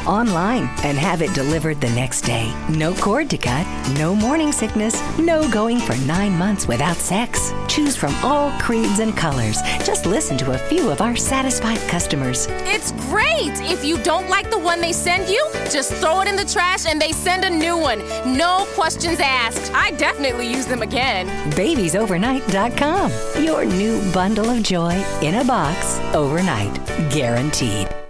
online, and have it delivered the next day. No cord to cut, no morning sickness, no going for 9 months without sex. Choose from all creeds and colors. Just listen to a few of our satisfied customers. It's great! If you don't like the one they send you, just throw it in the trash and they send a new one. No questions asked. I definitely use them again. Babiesovernight.com. Your new bundle of joy in a box overnight. Guaranteed.